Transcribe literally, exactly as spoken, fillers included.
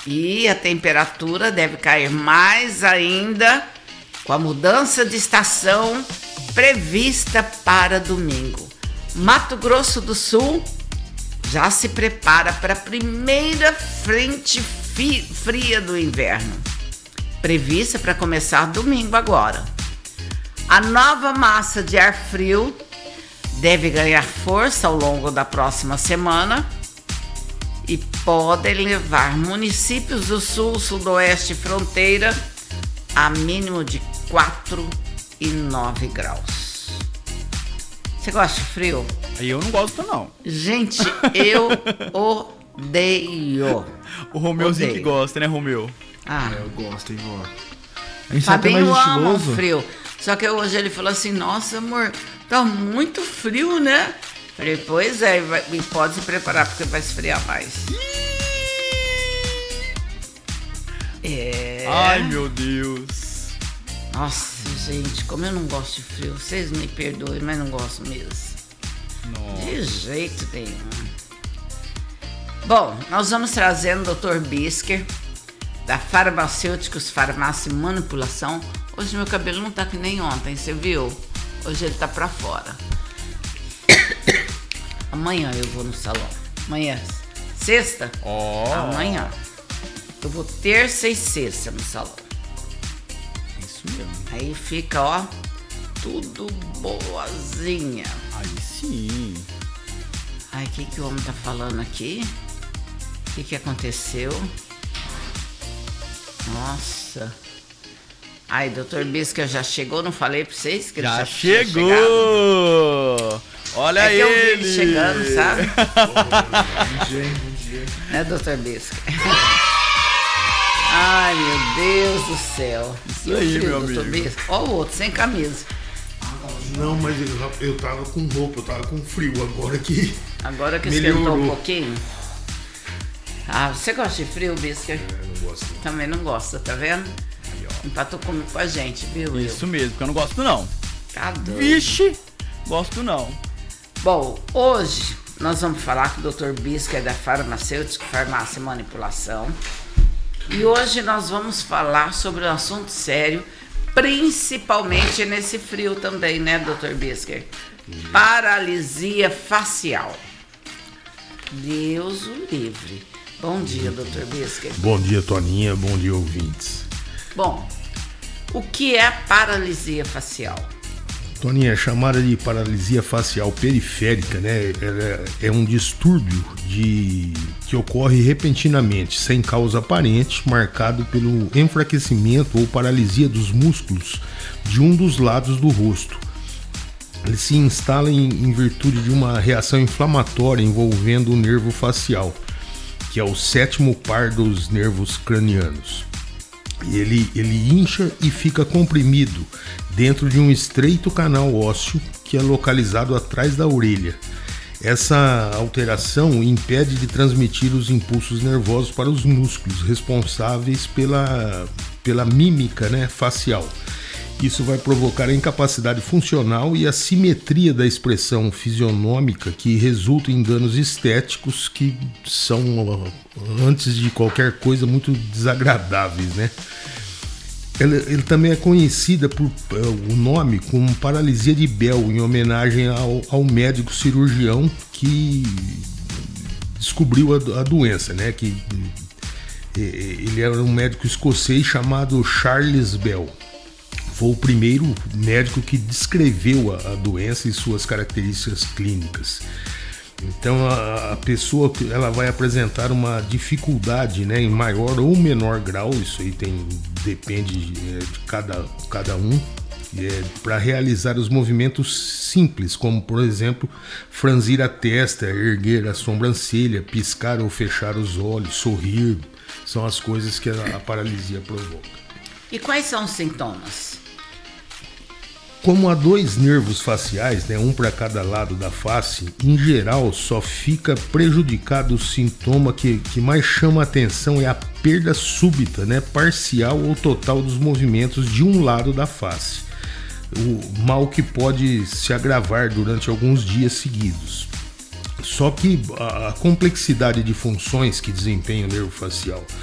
E a temperatura deve cair mais ainda com a mudança de estação prevista para domingo. Mato Grosso do Sul já se prepara para a primeira frente fria do inverno, prevista para começar domingo agora. A nova massa de ar frio deve ganhar força ao longo da próxima semana e pode levar municípios do sul, sudoeste e fronteira a mínimo de quatro e nove graus. Você gosta de frio? Eu não gosto, não. Gente, eu odeio. O Romeuzinho que gosta, né, Romeu? Ah, é, eu gosto, hein, vó? A gente Fabinho ama o frio. Só que hoje ele falou assim, nossa, amor, tá muito frio, né? Falei, pois é, e pode se preparar porque vai esfriar mais. É... Ai, meu Deus. Nossa, gente, como eu não gosto de frio. Vocês me perdoem, mas não gosto mesmo. Nossa. De jeito nenhum. Bom, nós vamos trazendo o doutor Bisker, da Farmacêuticos, Farmácia e Manipulação. Hoje meu cabelo não tá que nem ontem, você viu? Hoje ele tá pra fora. Amanhã eu vou no salão. Amanhã, sexta? Oh. Amanhã. Eu vou terça e sexta no salão. Isso mesmo. Aí fica, ó, tudo boazinha. Aí sim. Ai, o que, que o homem tá falando aqui? O que, que aconteceu? Nossa. Ai, doutor Bisker já chegou, não falei pra vocês que já ele já chegou! Olha é que ele! eu vi ele chegando, sabe? Bom dia, bom dia. Né, doutor Bisker? Ai, meu Deus do céu. Isso e o aí, frio, meu doutor amigo. Bisker? Ó o outro, sem camisa. Não, mas eu, eu tava com roupa, eu tava com frio, agora que Agora que melhorou. esquentou um pouquinho. Ah, você gosta de frio, Bisker? É, não gosto. Também não gosta, tá vendo? Aí, ó. Empatou comigo com a gente, viu? Isso eu? mesmo, porque eu não gosto não. Tá doido. Vixe, gosto não. Bom, hoje nós vamos falar com o doutor Bisker da Farmacêutica, Farmácia e Manipulação. E hoje nós vamos falar sobre um assunto sério, principalmente nesse frio também, né, doutor Bisker? Paralisia facial. Deus o livre. Bom dia, doutor Bisker. Bom dia, Toninha. Bom dia, ouvintes. Bom, o que é paralisia facial? Toninha, é chamada de paralisia facial periférica, né? Ela é um distúrbio de... que ocorre repentinamente, sem causa aparente, marcado pelo enfraquecimento ou paralisia dos músculos de um dos lados do rosto. Ele se instala em, em virtude de uma reação inflamatória envolvendo o nervo facial, que é o sétimo par dos nervos cranianos. E ele, ele incha e fica comprimido dentro de um estreito canal ósseo que é localizado atrás da orelha. Essa alteração impede de transmitir os impulsos nervosos para os músculos responsáveis pela, pela mímica, né, facial. Isso vai provocar a incapacidade funcional e a simetria da expressão fisionômica, que resulta em danos estéticos que são, antes de qualquer coisa, muito desagradáveis, né? Ele, ele também é conhecida por uh, o nome como paralisia de Bell, em homenagem ao, ao médico cirurgião que descobriu a, a doença, né? Que, ele era um médico escocês chamado Charles Bell. Foi o primeiro médico que descreveu a, a doença e suas características clínicas. Então a, a pessoa ela vai apresentar uma dificuldade, né, em maior ou menor grau, isso aí tem, depende é, de cada, cada um, é, para realizar os movimentos simples, como por exemplo franzir a testa, erguer a sobrancelha, piscar ou fechar os olhos, sorrir, são as coisas que a, a paralisia provoca. E quais são os sintomas? Como há dois nervos faciais, né, um para cada lado da face, em geral só fica prejudicado o sintoma que, que mais chama a atenção é a perda súbita, né, parcial ou total dos movimentos de um lado da face. O mal que pode se agravar durante alguns dias seguidos. Só que a complexidade de funções que desempenha o nervo facial